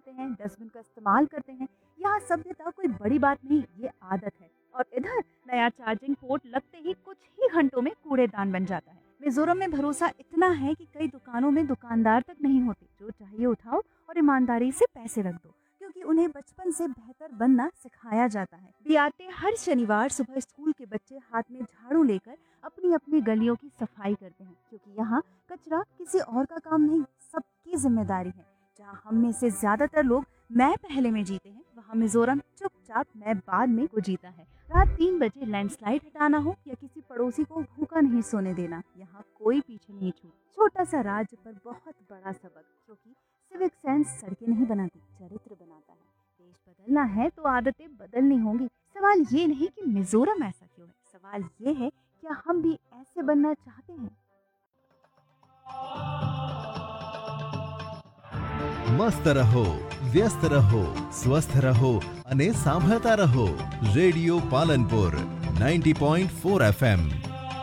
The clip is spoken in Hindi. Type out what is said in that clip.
करते हैं, डस्टबिन का इस्तेमाल करते हैं। यहाँ सभ्यता कोई बड़ी बात नहीं, ये आदत है। और इधर नया चार्जिंग पोर्ट लगते ही कुछ ही घंटों में कूड़ेदान बन जाता है। मिजोरम में भरोसा इतना है कि कई दुकानों में दुकानदार तक नहीं होते। जो चाहिए उठाओ और ईमानदारी से पैसे रख दो, क्योंकि उन्हें बचपन से बेहतर बनना सिखाया जाता है। बियाते हर शनिवार सुबह स्कूल के बच्चे हाथ में झाड़ू लेकर अपनी अपनी गलियों की सफाई करते हैं, क्योंकि यहाँ कचरा किसी और का काम नहीं, सबकी जिम्मेदारी है। जहाँ हम में से ज्यादातर लोग मैं पहले में जीते हैं, वहाँ मिजोरम चुपचाप मैं बाद में को जीता है। रात 3 बजे लैंडस्लाइड हटाना हो या किसी पड़ोसी को भूखा नहीं सोने देना, यहाँ कोई पीछे नहीं छूट। छोटा सा राज्य पर बहुत बड़ा सबक, क्योंकि सिविक सेंस सड़कें नहीं बनाती, चरित्र बनाता है। देश बदलना है तो आदतें बदलनी होंगी। सवाल ये नहीं कि मिजोरम ऐसा क्यों है, सवाल ये है क्या हम भी ऐसे बनना चाहते हैं। મસ્ત રહો, વ્યસ્ત રહો, સ્વસ્થ રહો અને સાંભળતા રહો. Radio Palanpur 90.4 FM.